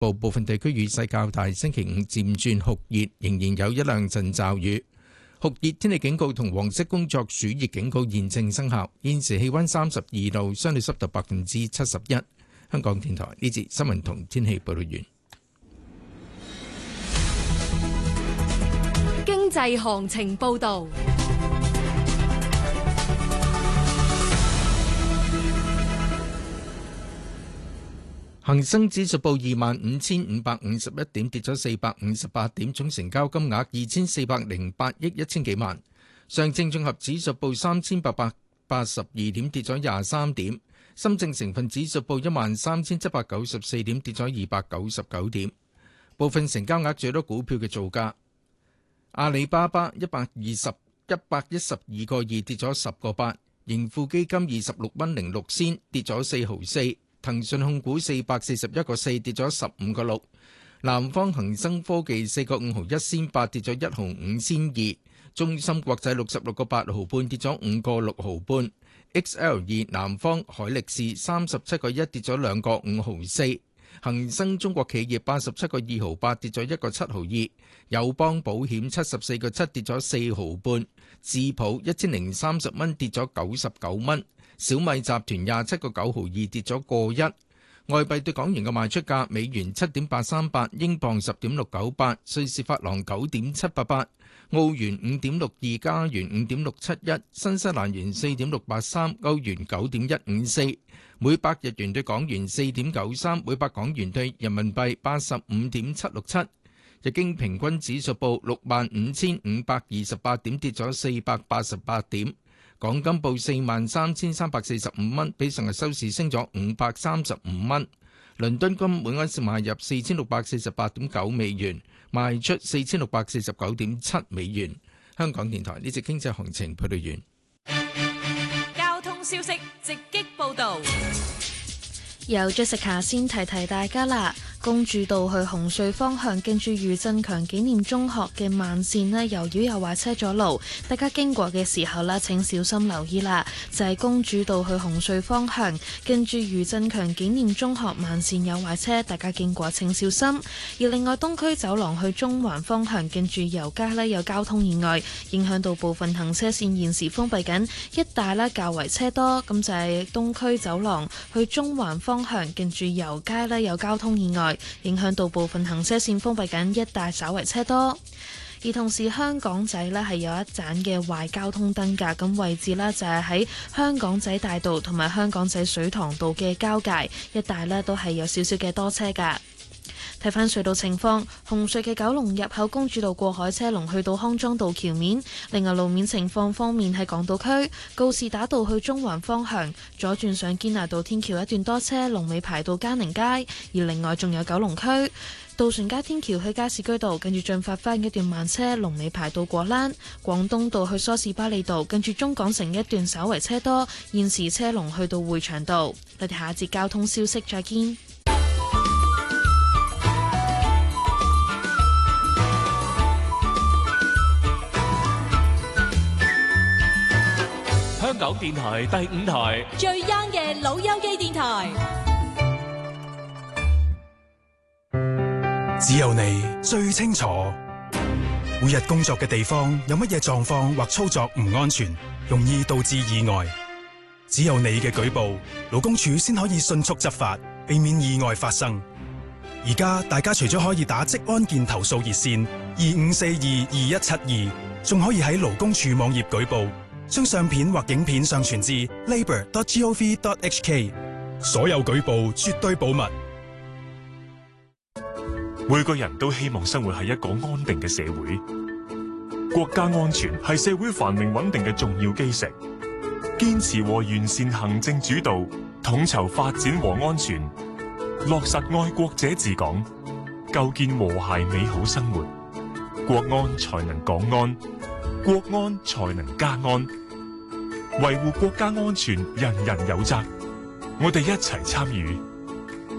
部分地區雨勢較大，星期五漸轉酷熱，仍然有一兩陣驟雨。酷熱天氣警告同黃色工作暑熱警告現正生效。現時氣溫32度，相對濕度71%。香港電台呢節新聞同天氣報道完。 經濟行情報道。 恒生指數報25,551點，跌咗458點，總成交金額2408億1000幾萬。上證綜合指數報3882點，跌咗23點。深證成分指數報13,794點，跌咗299點。部分成交額最多股票嘅造價：阿里巴巴112個2跌咗10個8，盈富基金26蚊06仙跌咗4毫4。騰訊控股441個4跌咗15個6，南方恒生科技4個5毫1仙8跌咗1毫5仙2，中芯國際66個8毫半跌咗5個6毫半 ，XL2 南方海力士37個1跌咗2個5毫4，恒生中國企業87個2毫8跌咗1個7毫2，友邦保險74個7跌咗4毫半，智普1030蚊跌咗99蚊。小米集團27個9毫2跌咗個1，外幣對港元嘅賣出價：美元7.838，英鎊10.698，瑞士法郎9.788，澳元5.62，加元5.671，新西蘭元4.683，歐元9.154，每百日元對港元4.93，每百港元對人民幣85.767。日經平均指數報65,528點，跌咗488點。港金報43,345蚊，比上日收市升咗535蚊。倫敦金每盎司買入4648.9美元，賣出4649.7美元。香港電台呢節經濟行情報道完。 交通消息直擊報道。 由 Jessica 先提提大家啦。公主道去紅隧方向，經住余振強紀念中學嘅慢線呢，由於有壞車阻路，大家經過嘅時候呢，請小心留意啦。就係公主道去紅隧方向，經住余振強紀念中學慢線有壞車，大家經過請小心。而另外東區走廊去中環方向，經住油街呢，有交通意外，影響到部分行車線現時封閉緊，一帶呢較為車多。咁就係東區走廊去中環方向，經住油街呢，有交通意外，影響到部分行車線封閉緊，一帶稍為車多。而同時香港仔呢係有一盞嘅壞交通燈㗎，咁位置呢就係喺香港仔大道同埋香港仔水塘道嘅交界，一帶呢都係有少少嘅多車㗎。睇返隧道情況，紅隧嘅九龍入口公主道過海車龍去到康莊道橋面。另外路面情況方面，喺港島區告士打道去中環方向左轉上堅拿道天橋一段多車，龍尾排到嘉寧街。而另外仲有九龍區渡船街天橋去加士居道，跟住進發翻一段慢車，龍尾排到果欄。廣東道去梳士巴利道，跟住中港城一段稍為車多，現時車龍去到匯祥道。我哋下一節交通消息再見。 香港電台第5台最 young 嘅老友記電台， 只有你最清楚每日工作嘅地方有乜嘢狀況或操作唔安全，容易導致意外。只有你嘅舉報，勞工處先可以迅速執法，避免意外發生。而家大家除咗可以打職安健投訴熱線25422172，仲可以喺勞工處網頁舉報，將相片或影片上傳至 labour.gov.hk， 所有舉報絕對保密。 每個人都希望生活喺一個安定嘅社會，國家安全係社會繁榮穩定嘅重要基石。堅持和完善行政主導，統籌發展和安全，落實愛國者治港，構建和諧美好生活，國安才能港安，國安才能家安。維護國家安全，人人有責。我哋一齊參與，